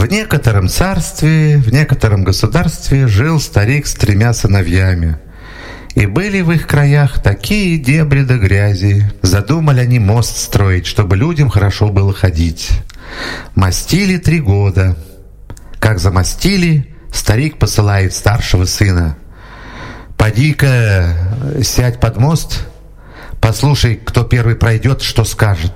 В некотором царстве, в некотором государстве жил старик с 3 сыновьями. И были в их краях такие дебри да грязи. Задумали они мост строить, чтобы людям хорошо было ходить. Мастили 3 года. Как замостили, старик посылает старшего сына: «Поди-ка, сядь под мост, послушай, кто первый пройдет, что скажет».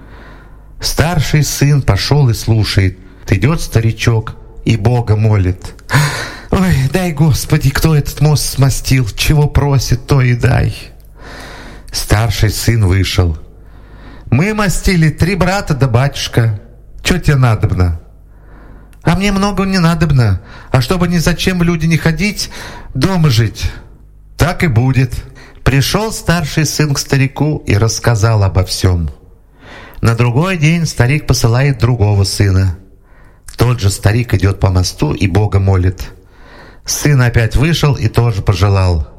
Старший сын пошел и слушает. Идет старичок и Бога молит: «Ой, дай, Господи, кто этот мост смостил, чего просит, то и дай». Старший сын вышел: «Мы мостили 3 брата да батюшка. Чё тебе надобно?» «А мне много не надобно, а чтобы ни зачем люди не ходить, дома жить». «Так и будет». Пришел старший сын к старику и рассказал обо всем. На другой день старик посылает другого сына. Тот же старик идет по мосту и Бога молит. Сын опять вышел и тоже пожелал: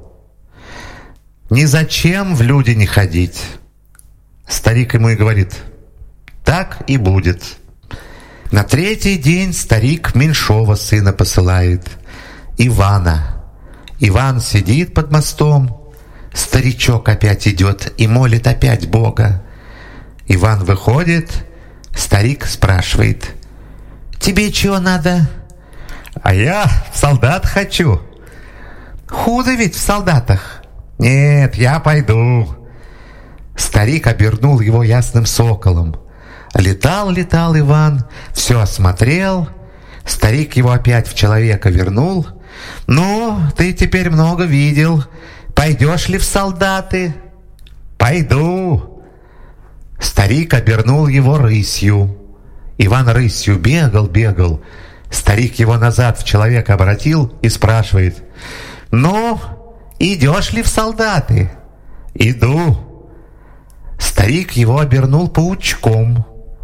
«Ни зачем в люди не ходить». Старик ему и говорит: «Так и будет». На 3-й день старик меньшого сына посылает, Ивана. Иван сидит под мостом, старичок опять идет и молит опять Бога. Иван выходит, старик спрашивает: «Тебе чего надо?» «А я в солдат хочу». «Худо ведь в солдатах». «Нет, я пойду». Старик обернул его ясным соколом. Летал Иван, все осмотрел. Старик его опять в человека вернул. «Ну, ты теперь много видел. Пойдешь ли в солдаты?» «Пойду». Старик обернул его рысью. Иван рысью бегал. Старик его назад в человека обратил и спрашивает: «Ну, идешь ли в солдаты?» «Иду». Старик его обернул паучком.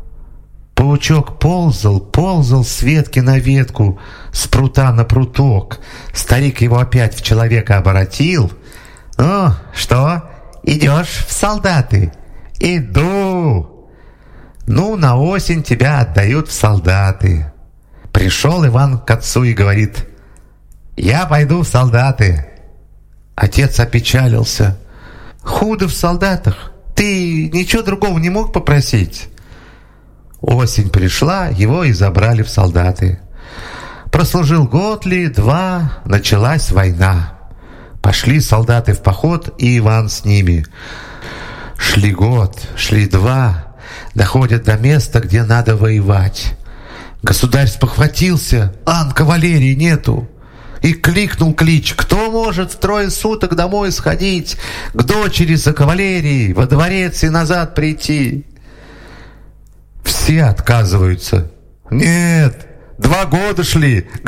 Паучок ползал с ветки на ветку, с прута на пруток. Старик его опять в человека обратил. «Ну, что, идешь в солдаты?» «Иду». «Ну, на осень тебя отдают в солдаты». Пришел Иван к отцу и говорит: «Я пойду в солдаты». Отец опечалился. «Худо в солдатах. Ты ничего другого не мог попросить?» Осень пришла, его и забрали в солдаты. Прослужил год ли, 2, началась война. Пошли солдаты в поход, и Иван с ними. Шли год, шли 2, доходят до места, где надо воевать. Государь спохватился: кавалерии нету. И кликнул клич: «Кто может в 3 суток домой сходить, к дочери за кавалерией, во дворец и назад прийти?» Все отказываются. «Нет, 2 года шли,